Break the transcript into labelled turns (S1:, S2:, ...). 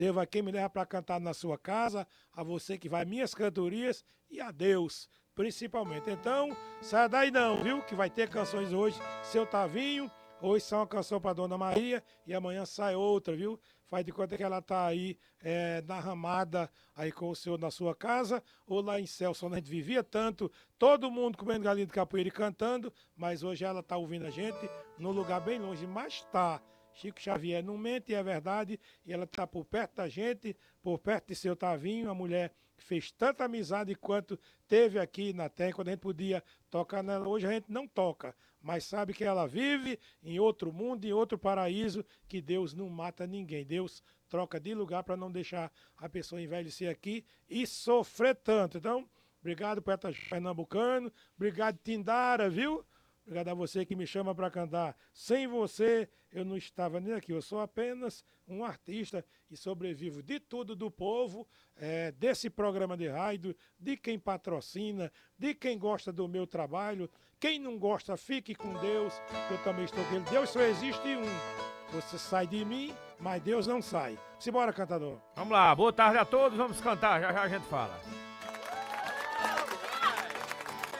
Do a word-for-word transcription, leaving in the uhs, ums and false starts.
S1: Deus vai quem me leva para cantar na sua casa, a você que vai minhas cantorias e a Deus, principalmente. Então, sai daí não, viu? Que vai ter canções hoje, Seu Tavinho. Hoje sai uma canção para Dona Maria e amanhã sai outra, viu? Faz de conta que ela tá aí é, na ramada aí com o senhor na sua casa ou lá em Celso, onde a gente vivia tanto, todo mundo comendo galinha de capoeira e cantando, mas hoje ela tá ouvindo a gente num lugar bem longe, mas tá. Chico Xavier não mente, é verdade, e ela está por perto da gente, por perto de seu Tavinho, a mulher que fez tanta amizade quanto teve aqui na Terra, quando a gente podia tocar nela. Hoje a gente não toca, mas sabe que ela vive em outro mundo, em outro paraíso, que Deus não mata ninguém. Deus troca de lugar para não deixar a pessoa envelhecer aqui e sofrer tanto. Então, obrigado, poeta pernambucano, obrigado, Tindara, viu? Obrigado a você que me chama para cantar. Sem você, eu não estava nem aqui. Eu sou apenas um artista e sobrevivo de tudo do povo, é, desse programa de rádio, de quem patrocina, de quem gosta do meu trabalho. Quem não gosta, fique com Deus. Eu também estou com ele. Deus só existe um. Você sai de mim, mas Deus não sai. Simbora, cantador.
S2: Vamos lá, boa tarde a todos, vamos cantar, já já a gente fala.